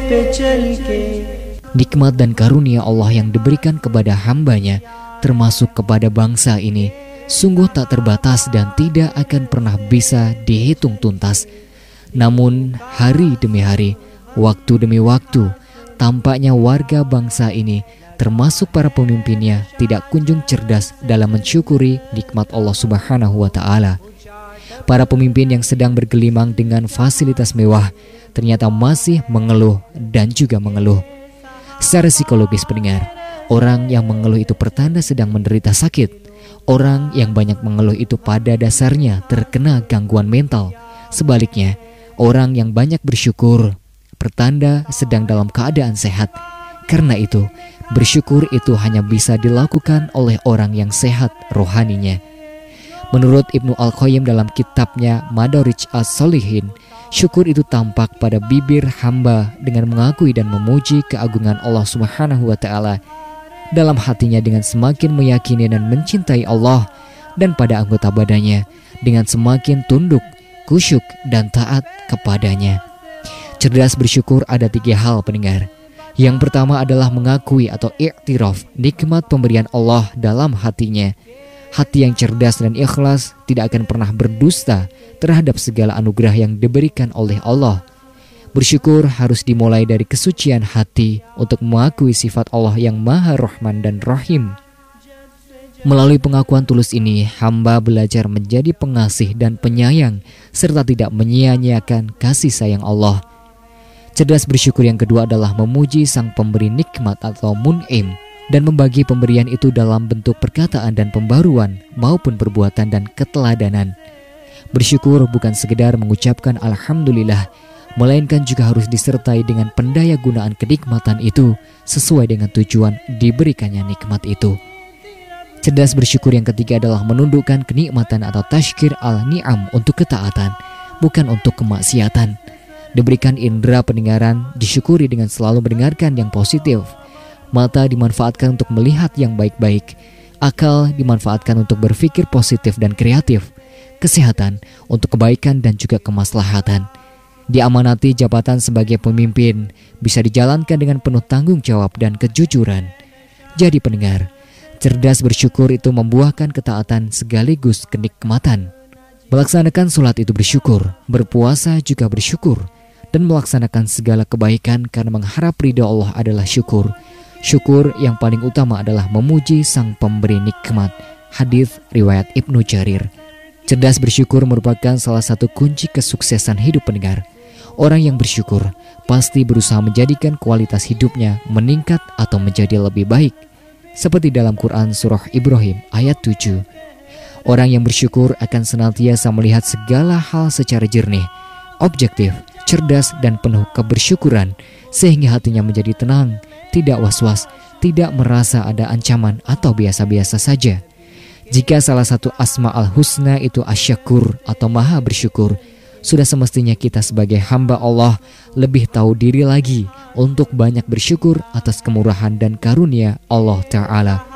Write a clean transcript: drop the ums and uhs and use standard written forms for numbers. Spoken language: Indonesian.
Nikmat dan karunia Allah yang diberikan kepada hambanya, termasuk kepada bangsa ini, sungguh tak terbatas dan tidak akan pernah bisa dihitung tuntas. Namun hari demi hari, waktu demi waktu, tampaknya warga bangsa ini, termasuk para pemimpinnya, tidak kunjung cerdas dalam mensyukuri nikmat Allah Subhanahu wa Ta'ala. Para pemimpin yang sedang bergelimang dengan fasilitas mewah ternyata masih mengeluh dan juga mengeluh. Secara psikologis pendengar, orang yang mengeluh itu pertanda sedang menderita sakit. Orang yang banyak mengeluh itu pada dasarnya terkena gangguan mental. Sebaliknya, orang yang banyak bersyukur pertanda sedang dalam keadaan sehat. Karena itu, bersyukur itu hanya bisa dilakukan oleh orang yang sehat rohaninya. Menurut Ibnu Al-Qayyim dalam kitabnya Madarij As-Shalihin, syukur itu tampak pada bibir hamba dengan mengakui dan memuji keagungan Allah Subhanahu wa Ta'ala, dalam hatinya dengan semakin meyakini dan mencintai Allah, dan pada anggota badannya dengan semakin tunduk, khusyuk dan taat kepadanya. Cerdas bersyukur ada 3 hal pendengar. Yang pertama adalah mengakui atau i'tiraf nikmat pemberian Allah dalam hatinya. Hati yang cerdas dan ikhlas tidak akan pernah berdusta terhadap segala anugerah yang diberikan oleh Allah. Bersyukur harus dimulai dari kesucian hati untuk mengakui sifat Allah yang Maha Rahman dan Rahim. Melalui pengakuan tulus ini, hamba belajar menjadi pengasih dan penyayang serta tidak menyia-nyiakan kasih sayang Allah. Cerdas bersyukur yang kedua adalah memuji sang pemberi nikmat atau mun'im dan membagi pemberian itu dalam bentuk perkataan dan pembaruan maupun perbuatan dan keteladanan. Bersyukur bukan sekedar mengucapkan Alhamdulillah, melainkan juga harus disertai dengan pendaya gunaan kenikmatan itu sesuai dengan tujuan diberikannya nikmat itu. Cerdas bersyukur yang ketiga adalah menundukkan kenikmatan atau tashkir al-ni'am untuk ketaatan, bukan untuk kemaksiatan. Diberikan indera pendengaran, disyukuri dengan selalu mendengarkan yang positif. Mata dimanfaatkan untuk melihat yang baik-baik. Akal dimanfaatkan untuk berpikir positif dan kreatif. Kesehatan untuk kebaikan dan juga kemaslahatan. Diamanati jabatan sebagai pemimpin bisa dijalankan dengan penuh tanggung jawab dan kejujuran. Jadi pendengar, cerdas bersyukur itu membuahkan ketaatan sekaligus kenikmatan. Melaksanakan sholat itu bersyukur, berpuasa juga bersyukur, dan melaksanakan segala kebaikan karena mengharap ridha Allah adalah syukur. Syukur yang paling utama adalah memuji sang pemberi nikmat. Hadis riwayat Ibnu Jarir. Cerdas bersyukur merupakan salah satu kunci kesuksesan hidup pendengar. Orang yang bersyukur pasti berusaha menjadikan kualitas hidupnya meningkat atau menjadi lebih baik. Seperti dalam Quran surah Ibrahim ayat 7. Orang yang bersyukur akan senantiasa melihat segala hal secara jernih, objektif, cerdas dan penuh kebersyukuran, sehingga hatinya menjadi tenang, tidak was-was, tidak merasa ada ancaman atau biasa-biasa saja. Jika salah satu asma al-husna itu asyakur atau maha bersyukur, sudah semestinya kita sebagai hamba Allah lebih tahu diri lagi untuk banyak bersyukur atas kemurahan dan karunia Allah Ta'ala.